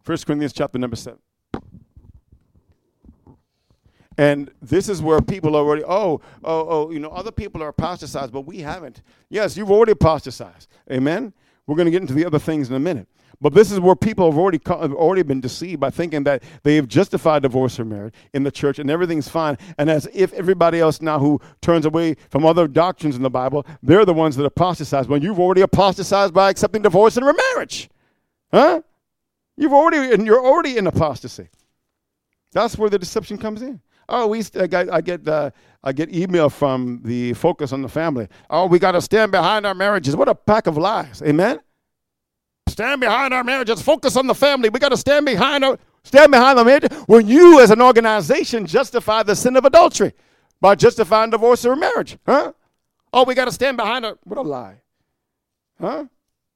1 Corinthians chapter number 7. And this is where people are already, other people are apostatized, but we haven't. Yes, you've already apostatized. Amen? We're going to get into the other things in a minute. But this is where people have already been deceived by thinking that they have justified divorce or marriage in the church and everything's fine. And as if everybody else now who turns away from other doctrines in the Bible, they're the ones that apostatize. When you've already apostatized by accepting divorce and remarriage. Huh? You're already in apostasy. That's where the deception comes in. Oh, I get email from the Focus on the Family. Oh, we got to stand behind our marriages. What a pack of lies. Amen? Stand behind our marriages. Focus on the family. We got to stand behind the marriage. When you as an organization justify the sin of adultery by justifying divorce or marriage. Huh? Oh, we got to stand behind it. What a lie. Huh?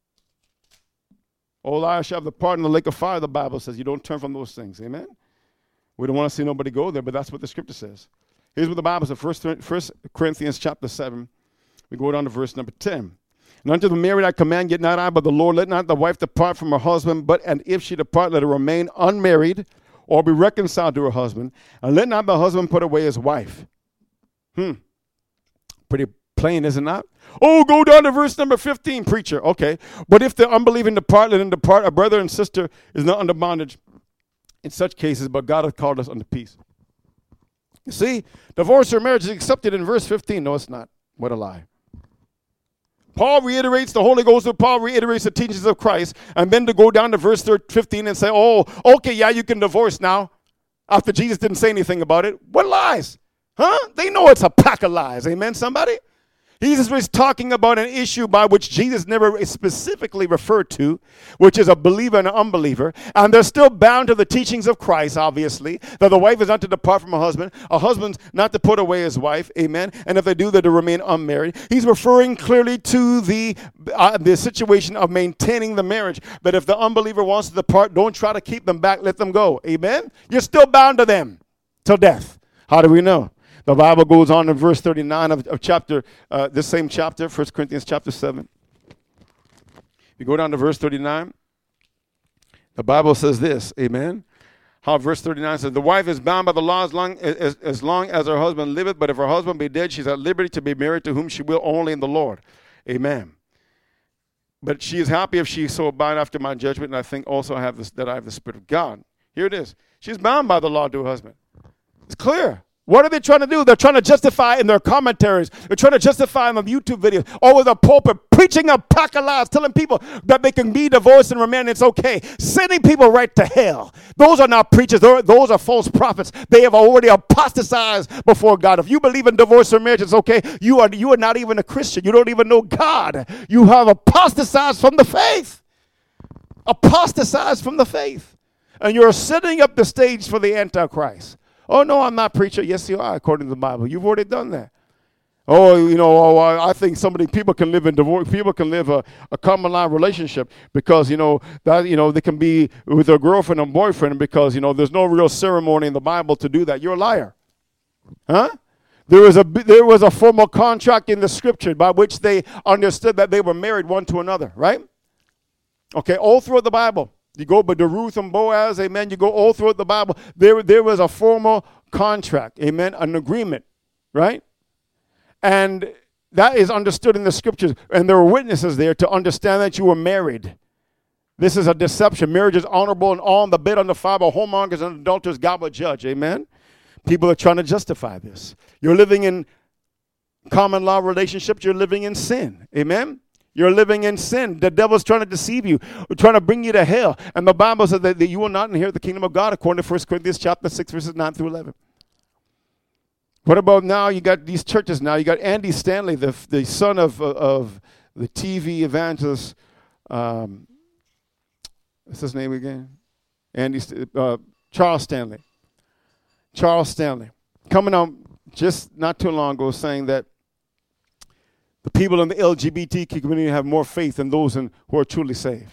All liars shall have the part in the lake of fire, the Bible says. You don't turn from those things. Amen? We don't want to see nobody go there, but that's what the scripture says. Here's what the Bible says, 1 Corinthians chapter 7. We go down to verse number 10. And unto the married I command, yet not I, but the Lord, let not the wife depart from her husband, and if she depart, let her remain unmarried, or be reconciled to her husband, and let not the husband put away his wife. Pretty plain, is it not? Oh, go down to verse number 15, preacher. Okay. But if the unbelieving depart, let him depart. A brother and sister is not under bondage in such cases, but God hath called us unto peace. You see, divorce or marriage is accepted in verse 15. No, it's not. What a lie. Paul reiterates, the Holy Ghost of Paul reiterates the teachings of Christ, and then to go down to verse 15 and say, oh, okay, yeah, you can divorce now, after Jesus didn't say anything about it. What lies? Huh? They know it's a pack of lies. Amen, somebody? Jesus was talking about an issue by which Jesus never specifically referred to, which is a believer and an unbeliever. And they're still bound to the teachings of Christ, obviously, that the wife is not to depart from her husband, a husband's not to put away his wife, amen. And if they do, they're to remain unmarried. He's referring clearly to the situation of maintaining the marriage, that if the unbeliever wants to depart, don't try to keep them back, let them go, amen. You're still bound to them till death. How do we know? The Bible goes on in verse 39 of chapter, this same chapter, 1 Corinthians chapter 7. You go down to verse 39. The Bible says this, amen. How verse 39 says, the wife is bound by the law as long as her husband liveth, but if her husband be dead, she's at liberty to be married to whom she will only in the Lord. Amen. But she is happy if she so abide after my judgment, and I think also that I have the Spirit of God. Here it is. She's bound by the law to her husband. It's clear. What are they trying to do? They're trying to justify in their commentaries. They're trying to justify in the YouTube videos. Over the pulpit, preaching a pack of lies, telling people that they can be divorced and remain, it's okay. Sending people right to hell. Those are not preachers. Those are false prophets. They have already apostatized before God. If you believe in divorce or marriage, it's okay. You are not even a Christian. You don't even know God. You have apostatized from the faith. Apostatized from the faith. And you're setting up the stage for the Antichrist. Oh, no, I'm not preacher. Yes, you are, according to the Bible. You've already done that. I think people can live in divorce. People can live a common law relationship because, they can be with a girlfriend and boyfriend because, there's no real ceremony in the Bible to do that. You're a liar. Huh? There was a formal contract in the scripture by which they understood that they were married one to another, right? Okay, all throughout the Bible. You go by the Ruth and Boaz, amen. You go all throughout the Bible. There was a formal contract, amen, an agreement, right? And that is understood in the scriptures. And there were witnesses there to understand that you were married. This is a deception. Marriage is honorable and all in the bed undefiled by whoremongers and adulterers. God will judge, amen. People are trying to justify this. You're living in common law relationships. You're living in sin, amen. You're living in sin. The devil's trying to deceive you, trying to bring you to hell. And the Bible says that you will not inherit the kingdom of God, according to 1 Corinthians chapter 6, verses 9 through 11. What about now? You got these churches now. You got Andy Stanley, the son of the TV evangelist. What's his name again? Charles Stanley. Charles Stanley. Coming out just not too long ago saying that the people in the LGBTQ community have more faith than those who are truly saved.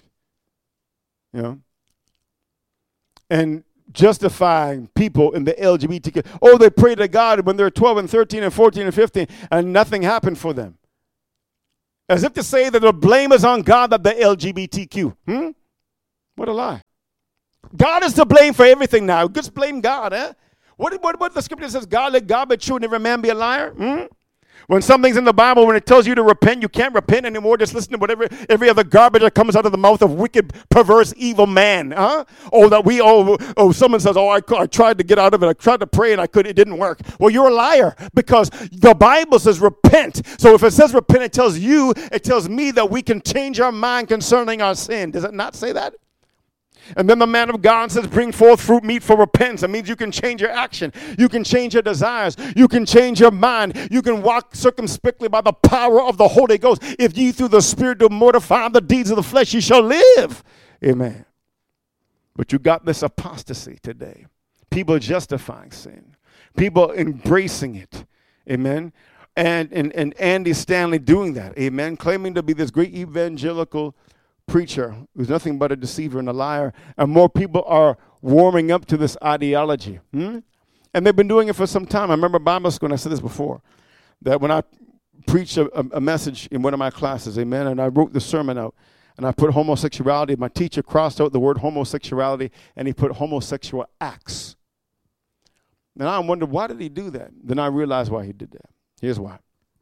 And justifying people in the LGBTQ. Oh, they pray to God when they're 12 and 13 and 14 and 15 and nothing happened for them. As if to say that the blame is on God that the LGBTQ. What a lie. God is to blame for everything now. Just blame God, eh? What the scripture says, God, let God be true and every man be a liar? When something's in the Bible, when it tells you to repent, you can't repent anymore. Just listen to whatever every other garbage that comes out of the mouth of wicked, perverse, evil man. Someone says, I tried to get out of it. I tried to pray and it didn't work. Well, you're a liar because the Bible says repent. So if it says repent, it tells me that we can change our mind concerning our sin. Does it not say that? And then the man of God says, bring forth fruit meet for repentance. It means you can change your action. You can change your desires. You can change your mind. You can walk circumspectly by the power of the Holy Ghost. If ye through the Spirit do mortify the deeds of the flesh, ye shall live. Amen. But you got this apostasy today. People justifying sin. People embracing it. Amen. And Andy Stanley doing that. Amen. Claiming to be this great evangelical preacher who's nothing but a deceiver and a liar, and more people are warming up to this ideology. And they've been doing it for some time. I remember Bible school, and I said this before, that when I preached a message in one of my classes, amen, and I wrote the sermon out, and I put homosexuality, my teacher crossed out the word homosexuality, and he put homosexual acts. And I wondered, why did he do that? Then I realized why he did that. Here's why.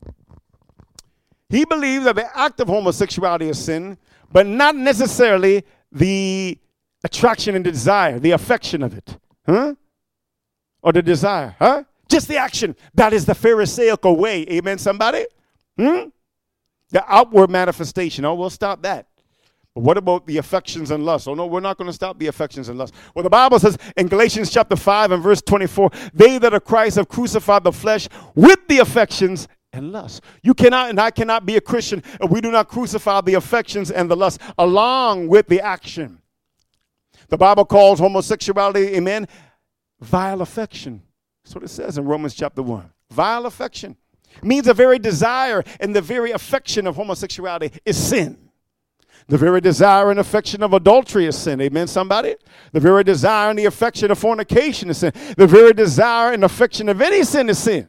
He believed that the act of homosexuality is sin, but not necessarily the attraction and desire, the affection of it. Or the desire. Just the action. That is the Pharisaical way. Amen, somebody? The outward manifestation. Oh, we'll stop that. But what about the affections and lust? Oh, no, we're not going to stop the affections and lust. Well, the Bible says in Galatians chapter 5 and verse 24, they that are Christ have crucified the flesh with the affections and lust. You cannot and I cannot be a Christian if we do not crucify the affections and the lust along with the action. The Bible calls homosexuality, amen, vile affection. That's what it says in Romans chapter 1. Vile affection means the very desire and the very affection of homosexuality is sin. The very desire and affection of adultery is sin. Amen, somebody? The very desire and the affection of fornication is sin. The very desire and affection of any sin is sin.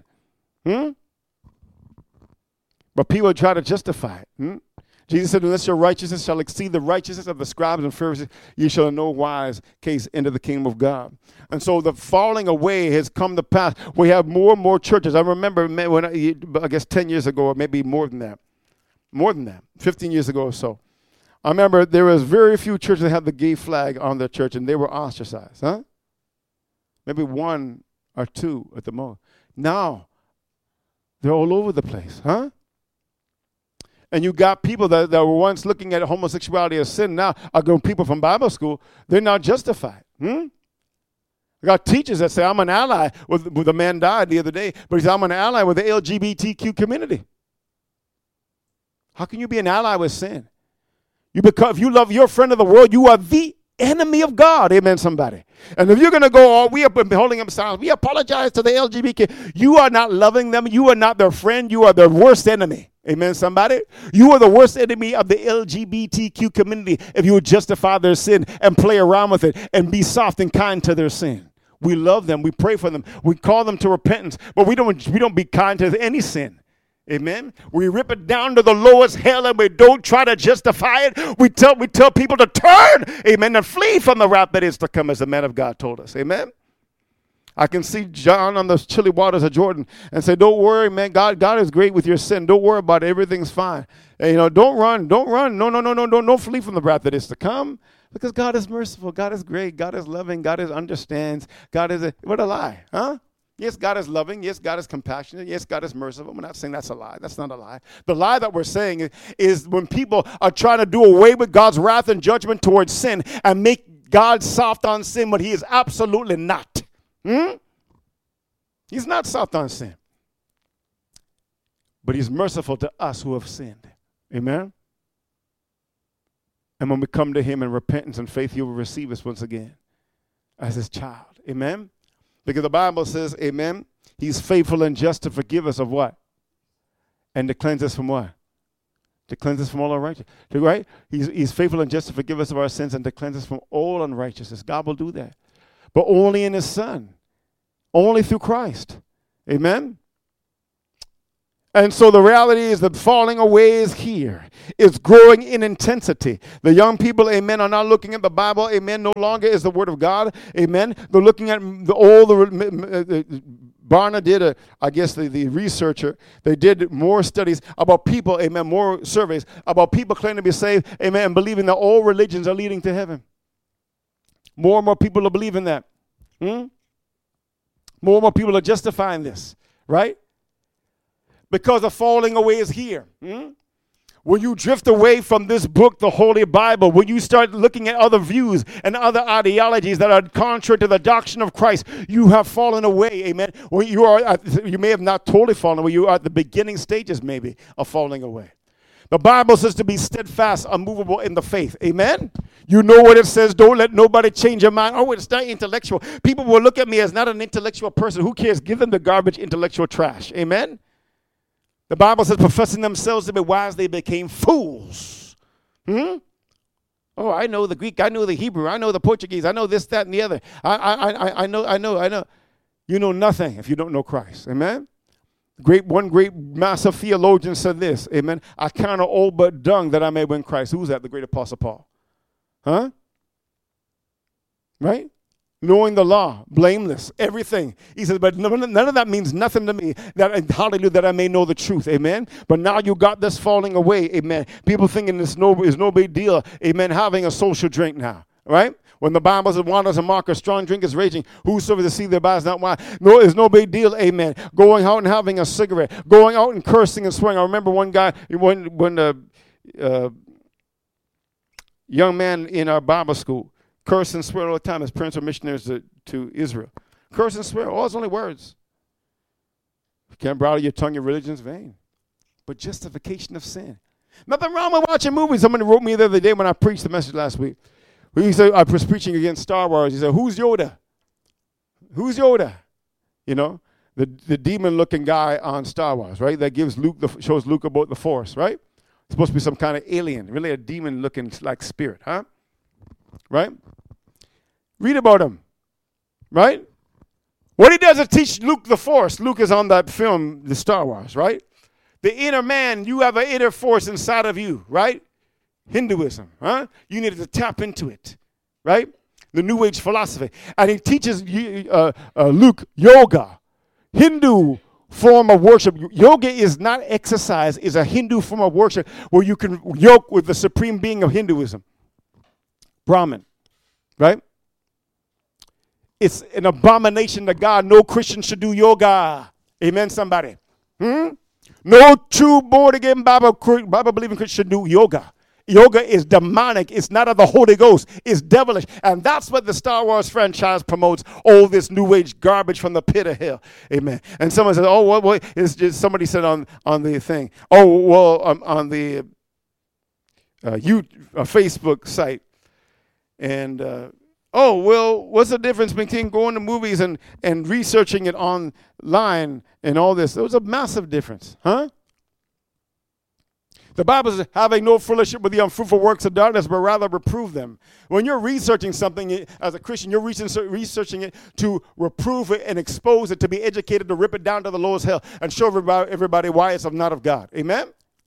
But people try to justify it. Jesus said, unless your righteousness shall exceed the righteousness of the scribes and Pharisees, you shall in no wise case enter the kingdom of God. And so the falling away has come to pass. We have more and more churches. I remember when I guess 10 years ago, or maybe more than that, 15 years ago or so. I remember there was very few churches that had the gay flag on their church, and they were ostracized. Maybe one or two at the most. Now, they're all over the place. And you got people that were once looking at homosexuality as sin now are going people from Bible school. They're not justified. I got teachers that say, I'm an ally with a man died the other day, but he said, I'm an ally with the LGBTQ community. How can you be an ally with sin? If you love your friend of the world, you are the enemy of God. Amen, somebody. And if you're going to go, we have been holding up signs, we apologize to the LGBTQ. You are not loving them. You are not their friend. You are their worst enemy. Amen, somebody. You are the worst enemy of the LGBTQ community if you would justify their sin and play around with it and be soft and kind to their sin. We love them. We pray for them. We call them to repentance, but we don't be kind to any sin. Amen. We rip it down to the lowest hell and we don't try to justify it. We tell people to turn, amen, and flee from the wrath that is to come, as the man of God told us. Amen. I can see John on the chilly waters of Jordan and say, don't worry, man. God is great with your sin. Don't worry about it. Everything's fine. And, don't run. Don't flee from the wrath that is to come, because God is merciful. God is great. God is loving. God understands. What a lie, huh? Yes, God is loving. Yes, God is compassionate. Yes, God is merciful. We're not saying that's a lie. That's not a lie. The lie that we're saying is when people are trying to do away with God's wrath and judgment towards sin and make God soft on sin, but he is absolutely not. He's not soft on sin. But he's merciful to us who have sinned. Amen? And when we come to him in repentance and faith, he will receive us once again as his child. Amen? Because the Bible says, amen, he's faithful and just to forgive us of what? And to cleanse us from what? To cleanse us from all unrighteousness. Right? He's faithful and just to forgive us of our sins and to cleanse us from all unrighteousness. God will do that. But only in his Son. Only through Christ. Amen? And so the reality is that falling away is here. It's growing in intensity. The young people, amen, are not looking at the Bible, amen, no longer is the Word of God, amen. They're looking at Barna did, the researcher, they did more studies about people, amen, more surveys about people claiming to be saved, amen, and believing that all religions are leading to heaven. More and more people are believing that. More and more people are justifying this, right? Because the falling away is here. When you drift away from this book, the Holy Bible, when you start looking at other views and other ideologies that are contrary to the doctrine of Christ, you have fallen away, amen. When you may have not totally fallen away, you are at the beginning stages maybe of falling away. The Bible says to be steadfast, unmovable in the faith, amen. You know what it says, don't let nobody change your mind. Oh, it's not intellectual. People will look at me as not an intellectual person. Who cares? Give them the garbage intellectual trash, amen. The Bible says, professing themselves to be wise, they became fools. Oh, I know the Greek. I know the Hebrew. I know the Portuguese. I know this, that, and the other. I know. You know nothing if you don't know Christ. Amen? One great massive theologian said this. Amen? I count it all but dung that I may win Christ. Who's that? The great Apostle Paul. Huh? Right? Knowing the law, blameless, everything. He says, but none of that means nothing to me, hallelujah, that I may know the truth, amen? But now you got this falling away, amen? People thinking it's no big deal, amen, having a social drink now, right? When the Bible says, wine doesn't mark, a strong drink is raging, whosoever to see their bodies not wine. No, it's no big deal, amen. Going out and having a cigarette, going out and cursing and swearing. I remember one guy, when young man in our Bible school, curse and swear all the time. His parents were missionaries to Israel. Curse and swear, all his only words. You can't bridle your tongue, your religion's vain. But justification of sin. Nothing wrong with watching movies. Somebody wrote me the other day when I preached the message last week. He said, I was preaching against Star Wars. He said, who's Yoda? Who's Yoda? You know, the demon-looking guy on Star Wars, right? That shows Luke about the Force, right? It's supposed to be some kind of alien, really a demon-looking like spirit, huh? Right? Read about him. Right? What he does is teach Luke the Force. Luke is on that film, the Star Wars, right? The inner man, you have an inner force inside of you, right? Hinduism, huh? You need to tap into it, right? The New Age philosophy. And he teaches Luke yoga, Hindu form of worship. Yoga is not exercise, it's a Hindu form of worship where you can yoke with the supreme being of Hinduism. Brahman, right? It's an abomination to God. No Christian should do yoga. Amen, somebody. No true born-again Bible-believing Christian should do yoga. Yoga is demonic. It's not of the Holy Ghost. It's devilish. And that's what the Star Wars franchise promotes. All this New Age garbage from the pit of hell. Amen. And someone said, oh, what? It's just somebody said on the thing. Oh, well, on the Facebook site. And, what's the difference between going to movies and researching it online and all this? There was a massive difference, huh? The Bible says, having no fellowship with the unfruitful works of darkness, but rather reprove them. When you're researching something as a Christian, you're researching it to reprove it and expose it, to be educated, to rip it down to the lowest hell and show everybody why it's not of God. Amen?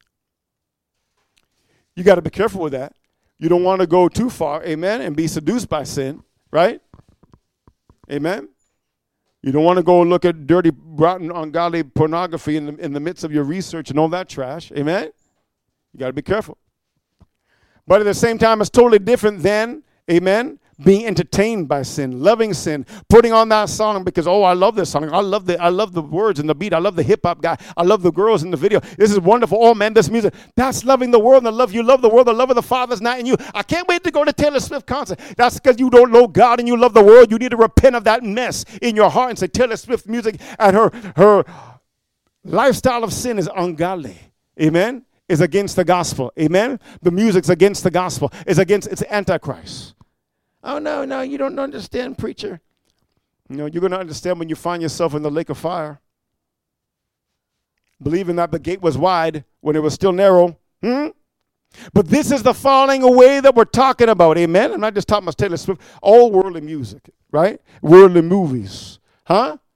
You got to be careful with that. You don't want to go too far, amen, and be seduced by sin, right? Amen? You don't want to go and look at dirty, rotten, ungodly pornography in the midst of your research and all that trash, amen? You got to be careful. But at the same time, it's totally different than, amen, being entertained by sin, loving sin, putting on that song because, I love this song. I love the words and the beat. I love the hip-hop guy. I love the girls in the video. This is wonderful. Oh, man, this music. That's loving the world and the love. You love the world. The love of the Father's not in you. I can't wait to go to Taylor Swift concert. That's because you don't know God and you love the world. You need to repent of that mess in your heart and say Taylor Swift music and her lifestyle of sin is ungodly. Amen? Is against the gospel. Amen? The music's against the gospel. It's antichrist. Oh, no, you don't understand, preacher. You're going to understand when you find yourself in the lake of fire. Believing that the gate was wide when it was still narrow. But this is the falling away that we're talking about. Amen? I'm not just talking about Taylor Swift. All worldly music, right? Worldly movies. Huh?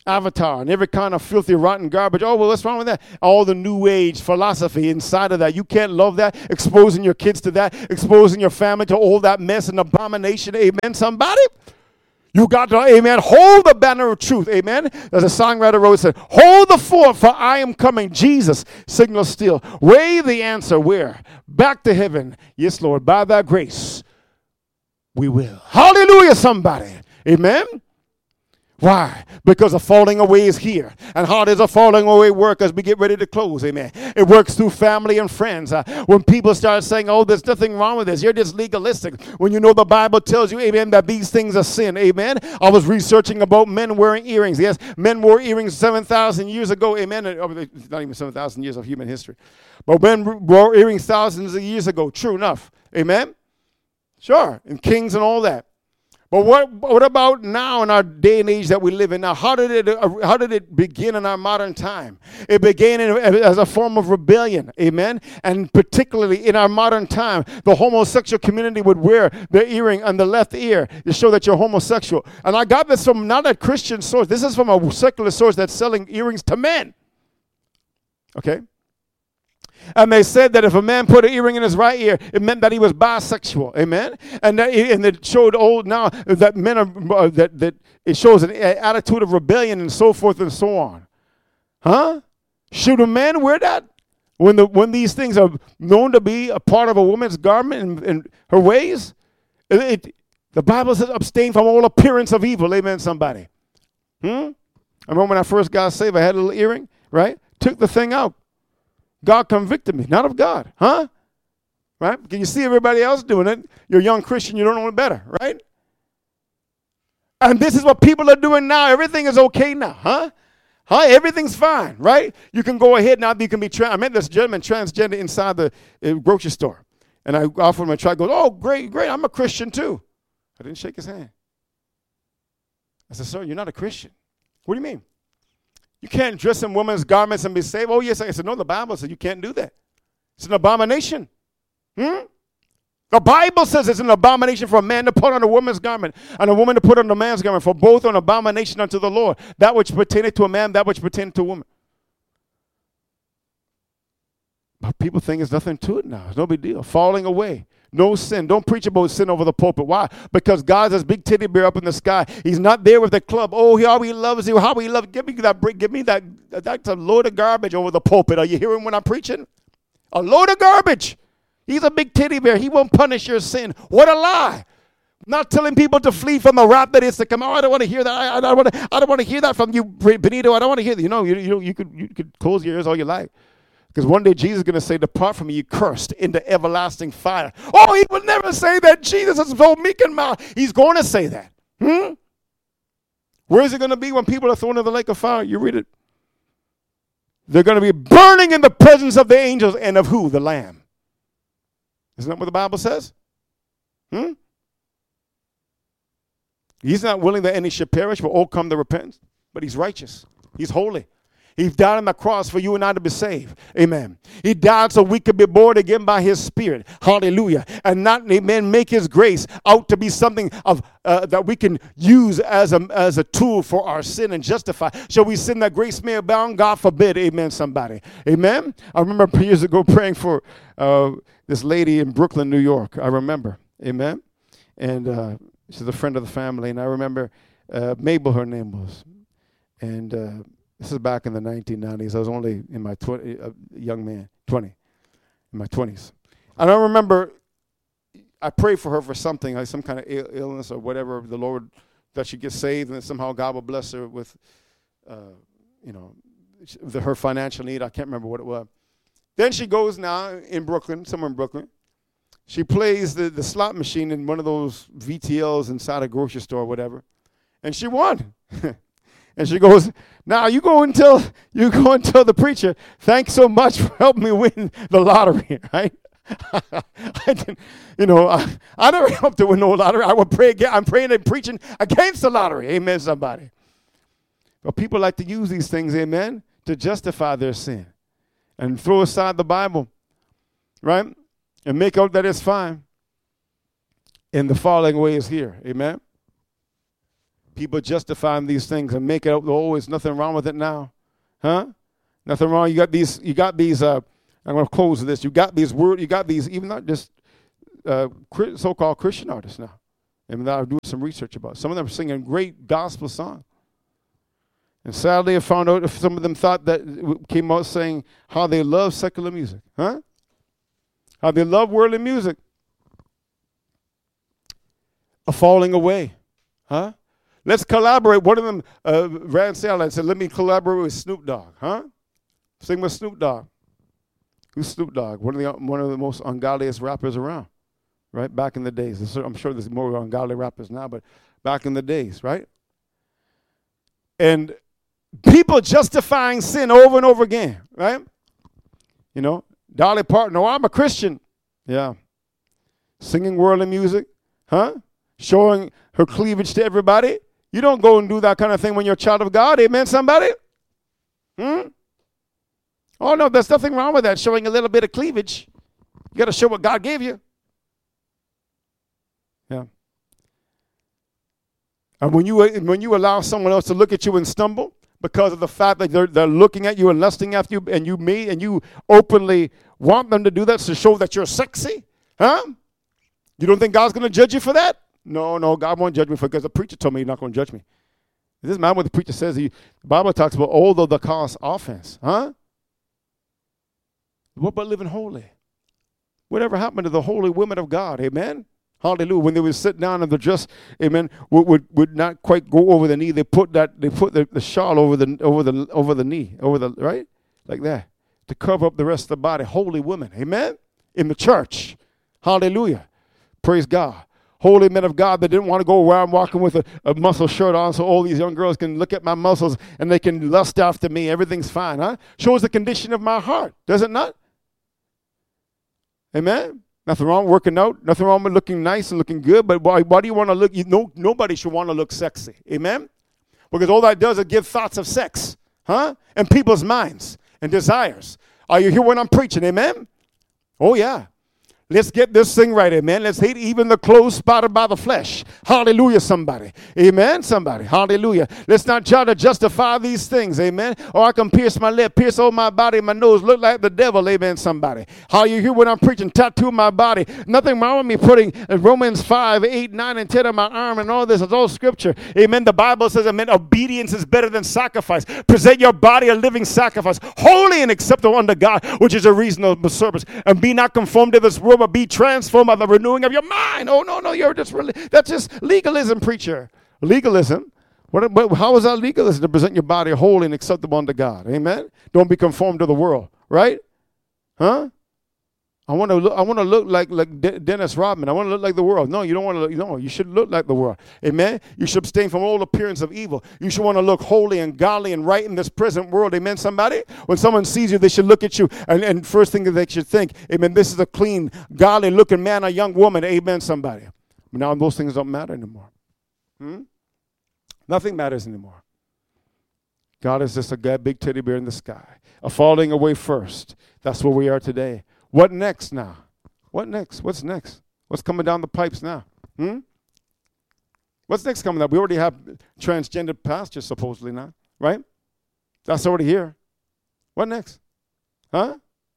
Avatar and every kind of filthy, rotten garbage. Oh, well, what's wrong with that? All the new age philosophy inside of that. You can't love that, exposing your kids to that, exposing your family to all that mess and abomination. Amen, somebody? You got to, amen, hold the banner of truth. Amen. As a songwriter wrote, said, hold the fort, for I am coming. Jesus, signal still. Wave the answer where? Back to heaven. Yes, Lord, by thy grace, we will. Hallelujah, somebody. Amen. Why? Because the falling away is here. And how does a falling away work as we get ready to close? Amen. It works through family and friends. When people start saying, oh, there's nothing wrong with this. You're just legalistic. When you know the Bible tells you, amen, that these things are sin. Amen. I was researching about men wearing earrings. Yes, men wore earrings 7,000 years ago. Amen. It's not even 7,000 years of human history. But men wore earrings thousands of years ago. True enough. Amen. Sure. And kings and all that. But what about now in our day and age that we live in now? How did it begin in our modern time? It began as a form of rebellion, amen? And particularly in our modern time, the homosexual community would wear their earring on the left ear to show that you're homosexual. And I got this from not a Christian source. This is from a secular source that's selling earrings to men, okay? And they said that if a man put an earring in his right ear, it meant that he was bisexual. Amen. And it showed now that men are that it shows an attitude of rebellion and so forth and so on. Huh? Should a man wear that when these things are known to be a part of a woman's garment and her ways? The Bible says abstain from all appearance of evil. Amen. Somebody. I remember when I first got saved, I had a little earring. Right? Took the thing out. God convicted me, not of God, huh? Right? Can you see everybody else doing it? You're a young Christian, you don't know it better, right? And this is what people are doing now. Everything is okay now, huh? Everything's fine, right? You can go ahead now. You can be I met this gentleman transgender inside the grocery store. And I offered him a try. He goes, oh, great, I'm a Christian too. I didn't shake his hand. I said, sir, you're not a Christian. What do you mean? You can't dress in women's garments and be saved. Oh, yes. I said, no, the Bible says you can't do that. It's an abomination. The Bible says it's an abomination for a man to put on a woman's garment and a woman to put on a man's garment, for both are an abomination unto the Lord. That which pertaineth to a man, that which pertaineth to a woman. But people think there's nothing to it now. It's no big deal. Falling away. No sin. Don't preach about sin over the pulpit. Why? Because God's this big teddy bear up in the sky. He's not there with the club. Oh, how he loves you. How he loves. Give me that. That's a load of garbage over the pulpit. Are you hearing when I'm preaching? A load of garbage. He's a big teddy bear. He won't punish your sin. What a lie. Not telling people to flee from the wrath that is to come. Oh, I don't want to hear that. I don't want to hear that from you, Benito. I don't want to hear that. You could close your ears all you like. Because one day Jesus is going to say, depart from me, you cursed, into everlasting fire. Oh, he would never say that. Jesus is so meek and mild. He's going to say that. Where is it going to be when people are thrown into the lake of fire? You read it. They're going to be burning in the presence of the angels and of who? The Lamb. Isn't that what the Bible says? He's not willing that any should perish, but all come to repentance. But he's righteous. He's holy. He died on the cross for you and I to be saved. Amen. He died so we could be born again by his Spirit. Hallelujah. And not, amen, make his grace out to be something of that we can use as a tool for our sin and justify. Shall we sin that grace may abound? God forbid. Amen, somebody. Amen. I remember years ago praying for this lady in Brooklyn, New York. I remember. Amen. And she's a friend of the family. And I remember Mabel, her name was. And this is back in the 1990s. I was only in my young man, 20, in my 20s. And I remember I prayed for her for something, like some kind of illness or whatever, the Lord, that she gets saved, and then somehow God will bless her with, her financial need. I can't remember what it was. Then she goes now in Brooklyn, somewhere in Brooklyn. She plays the slot machine in one of those VTLs inside a grocery store or whatever, and she won. And she goes, now you go and tell the preacher, thanks so much for helping me win the lottery, right? I never helped her win no lottery. I would pray again. I'm praying and preaching against the lottery. Amen, somebody. But people like to use these things, amen, to justify their sin and throw aside the Bible, right? And make out that it's fine. And the falling away is here, amen. People justifying these things and make it up. Oh, there's nothing wrong with it now. Huh? Nothing wrong. You got these, I'm going to close with this. You got these, even not just so-called Christian artists now. And I'm doing some research about it. Some of them are singing great gospel songs. And sadly, I found out if some of them thought that came out saying how they love secular music. Huh? How they love worldly music. A falling away. Huh? Let's collaborate. One of them, Rand Sally said, let me collaborate with Snoop Dogg. Huh? Sing with Snoop Dogg. Who's Snoop Dogg? One of the most ungodliest rappers around. Right? Back in the days. I'm sure there's more ungodly rappers now, but back in the days, right? And people justifying sin over and over again, right? You know, Dolly Parton, oh, I'm a Christian. Yeah. Singing worldly music, huh? Showing her cleavage to everybody. You don't go and do that kind of thing when you're a child of God. Amen, somebody? Oh, no, there's nothing wrong with that, showing a little bit of cleavage. You got to show what God gave you. Yeah. And when you allow someone else to look at you and stumble because of the fact that they're looking at you and lusting after you, and you openly want them to do that to show that you're sexy, huh? You don't think God's going to judge you for that? No, God won't judge me for it because the preacher told me he's not going to judge me. It doesn't matter what the preacher says. The Bible talks about although the cause offense, huh? What about living holy? Whatever happened to the holy women of God? Amen. Hallelujah. When they would sit down and the dress, amen, would not quite go over the knee. They put the shawl over the knee, right? Like that. To cover up the rest of the body. Holy women. Amen. In the church. Hallelujah. Praise God. Holy men of God that didn't want to go around walking with a muscle shirt on so all these young girls can look at my muscles and they can lust after me. Everything's fine, huh? Shows the condition of my heart. Does it not? Amen. Nothing wrong with working out. Nothing wrong with looking nice and looking good. But why do you want to look? Nobody should want to look sexy. Amen? Because all that does is give thoughts of sex. Huh? And people's minds and desires. Are you here when I'm preaching? Amen? Oh, yeah. Let's get this thing right, amen. Let's hate even the clothes spotted by the flesh. Hallelujah, somebody. Amen, somebody. Hallelujah. Let's not try to justify these things, amen. Or I can pierce my lip, pierce all my body, my nose, look like the devil, amen, somebody. How you hear when I'm preaching, tattoo my body. Nothing wrong with me putting Romans 5, 8, 9, and 10 on my arm and all this. It's all scripture. Amen. The Bible says, amen, obedience is better than sacrifice. Present your body a living sacrifice, holy and acceptable unto God, which is a reasonable service. And be not conformed to this world, but be transformed by the renewing of your mind. Oh, no, that's just legalism, preacher. Legalism. How is that legalism? To present your body holy and acceptable unto God. Amen? Don't be conformed to the world, right? Huh? I want to look like Dennis Rodman. I want to look like the world. No, you don't want to look. No, you should look like the world. Amen? You should abstain from all appearance of evil. You should want to look holy and godly and right in this present world. Amen, somebody? When someone sees you, they should look at you, and first thing that they should think, amen, this is a clean, godly-looking man or young woman. Amen, somebody? But now those things don't matter anymore. Nothing matters anymore. God is just a big teddy bear in the sky. A falling away first. That's where we are today. What next now? What next? What's next? What's coming down the pipes now? What's next coming up? We already have transgender pastors supposedly now, right? That's already here. What next? Huh?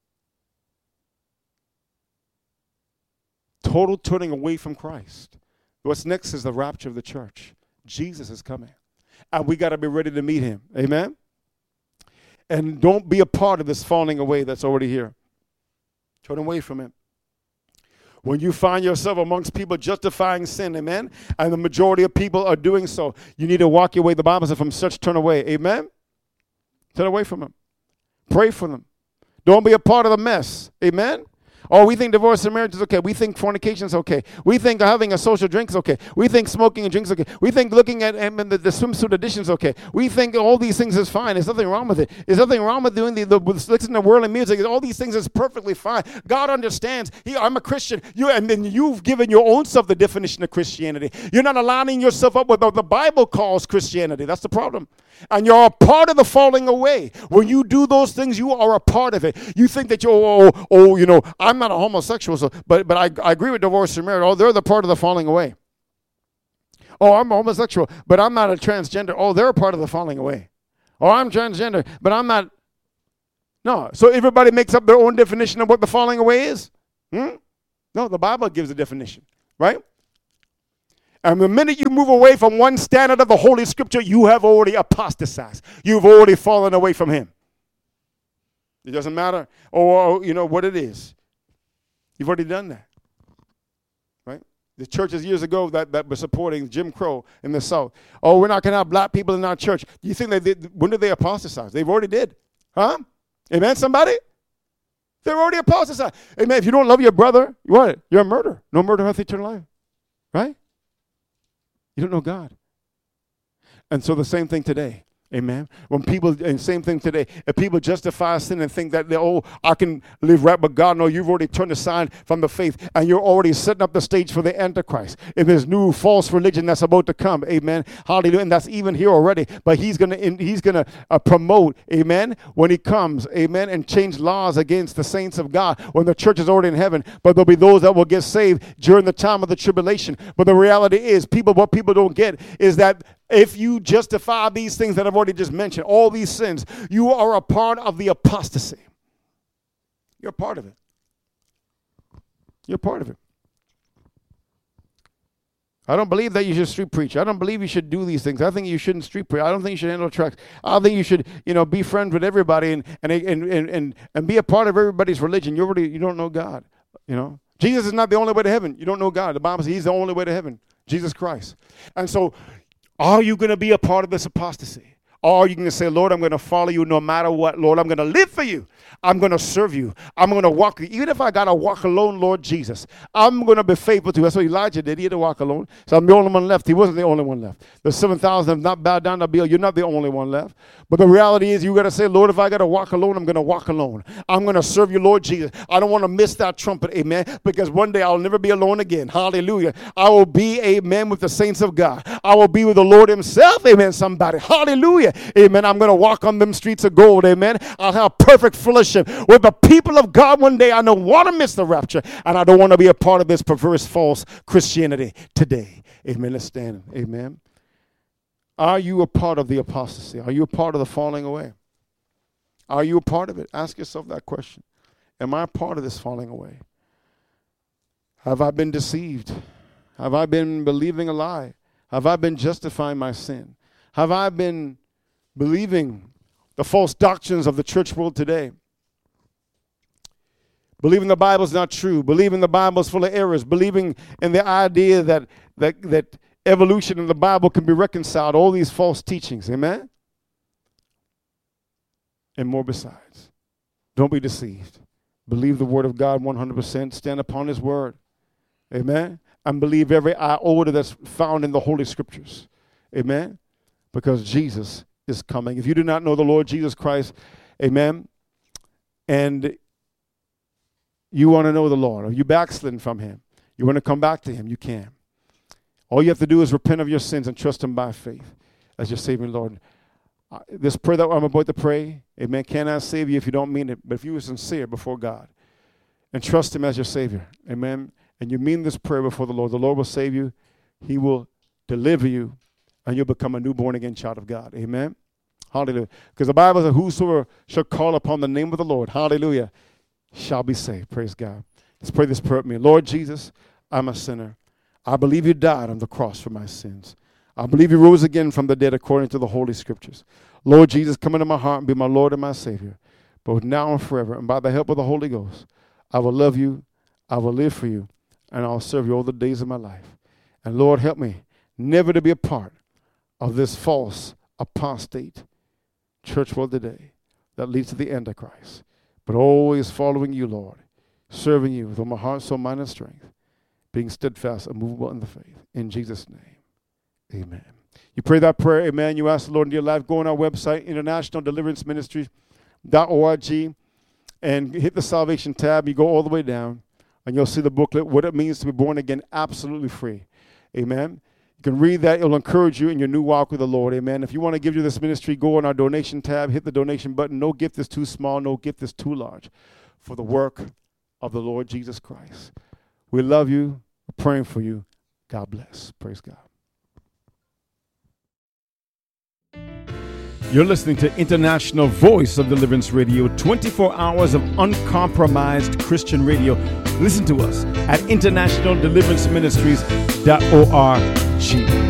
Total turning away from Christ. What's next is the rapture of the church. Jesus is coming. And we got to be ready to meet him. Amen? And don't be a part of this falling away that's already here. Turn away from it. When you find yourself amongst people justifying sin, amen, and the majority of people are doing so, you need to walk your way. The Bible says from such turn away, amen? Turn away from them. Pray for them. Don't be a part of the mess, amen? Oh, we think divorce and marriage is okay. We think fornication is okay. We think having a social drink is okay. We think smoking and drinks is okay. We think looking at the swimsuit edition is okay. We think all these things is fine. There's nothing wrong with it. There's nothing wrong with doing listening to worldly music. All these things is perfectly fine. God understands. I'm a Christian. And then you've given your own self the definition of Christianity. You're not aligning yourself up with what the Bible calls Christianity. That's the problem. And you're a part of the falling away. When you do those things, you are a part of it. You think that I'm not a homosexual, but I agree with divorce and marriage. Oh, they're the part of the falling away. Oh, I'm homosexual, but I'm not a transgender. Oh, they're a part of the falling away. Oh, I'm transgender, but I'm not. No. So everybody makes up their own definition of what the falling away is? No, the Bible gives a definition, right? And the minute you move away from one standard of the Holy Scripture, you have already apostatized. You've already fallen away from him. It doesn't matter, what it is. You've already done that, right? The churches years ago that were supporting Jim Crow in the South. Oh, we're not going to have black people in our church. Do you think when did they apostatize? They've already did. Huh? Amen, somebody? They're already apostatized. Amen. If you don't love your brother, what? You're a murderer. No murder hath eternal life. Right? You don't know God. And so the same thing today. Amen. And same thing today. If people justify sin and think that, I can live right with God. No, you've already turned aside from the faith and you're already setting up the stage for the Antichrist. If there's new false religion that's about to come, amen. Hallelujah. And that's even here already. But he's gonna promote, amen, when he comes, amen, and change laws against the saints of God when the church is already in heaven. But there'll be those that will get saved during the time of the tribulation. But the reality is, what people don't get is that if you justify these things that I've already just mentioned, all these sins, you are a part of the apostasy. You're a part of it. You're a part of it. I don't believe that you should street preach. I don't believe you should do these things. I think you shouldn't street preach. I don't think you should handle tracts. I think you should, be friends with everybody and be a part of everybody's religion. You don't know God. Jesus is not the only way to heaven. You don't know God. The Bible says he's the only way to heaven. Jesus Christ. And so, are you going to be a part of this apostasy? Or are you going to say, Lord, I'm going to follow you no matter what. Lord, I'm going to live for you. I'm going to serve you. I'm going to walk. Even if I got to walk alone, Lord Jesus, I'm going to be faithful to you. That's what Elijah did. He had to walk alone. So I'm the only one left. He wasn't the only one left. The 7,000 have not bowed down to Baal. You're not the only one left. But the reality is you got to say, Lord, if I got to walk alone, I'm going to walk alone. I'm going to serve you, Lord Jesus. I don't want to miss that trumpet, amen, because one day I'll never be alone again. Hallelujah. I will be, amen, with the saints of God. I will be with the Lord himself, amen, somebody. Hallelujah. Amen. I'm going to walk on them streets of gold, amen. I'll have perfect fellowship with the people of God one day. I don't want to miss the rapture, and I don't want to be a part of this perverse, false Christianity today. Amen. Let's stand. Amen. Are you a part of the apostasy? Are you a part of the falling away? Are you a part of it? Ask yourself that question. Am I a part of this falling away? Have I been deceived? Have I been believing a lie? Have I been justifying my sin? Have I been believing the false doctrines of the church world today? Believing the Bible's not true. Believing the Bible's full of errors. Believing in the idea that evolution in the Bible can be reconciled. All these false teachings. Amen? And more besides. Don't be deceived. Believe the word of God 100%. Stand upon his word. Amen? And believe every iota that's found in the Holy Scriptures. Amen? Because Jesus is coming. If you do not know the Lord Jesus Christ, amen, and you want to know the Lord, or you backslidden from him, you want to come back to him, you can. All you have to do is repent of your sins and trust him by faith as your Savior Lord. This prayer that I'm about to pray, amen, cannot save you if you don't mean it, but if you are sincere before God and trust him as your Savior, amen, and you mean this prayer before the Lord will save you, he will deliver you, and you'll become a new born-again child of God. Amen? Hallelujah. Because the Bible says, whosoever shall call upon the name of the Lord, hallelujah, shall be saved. Praise God. Let's pray this prayer with me. Lord Jesus, I'm a sinner. I believe you died on the cross for my sins. I believe you rose again from the dead according to the Holy Scriptures. Lord Jesus, come into my heart and be my Lord and my Savior, both now and forever. And by the help of the Holy Ghost, I will love you, I will live for you, and I'll serve you all the days of my life. And Lord, help me never to be a part of this false apostate church world today that leads to the Antichrist, but always following you, Lord, serving you with all my heart, soul, mind, and strength, being steadfast and movable in the faith. In Jesus' name, amen. You pray that prayer, amen. You ask the Lord in your life, go on our website, internationaldeliveranceministries.org, and hit the salvation tab. You go all the way down, and you'll see the booklet, What It Means to Be Born Again, absolutely free. Amen. You can read that. It'll encourage you in your new walk with the Lord. Amen. If you want to give to this ministry, go on our donation tab, hit the donation button. No gift is too small. No gift is too large for the work of the Lord Jesus Christ. We love you. We're praying for you. God bless. Praise God. You're listening to International Voice of Deliverance Radio, 24 hours of uncompromised Christian radio. Listen to us at internationaldeliveranceministries.org.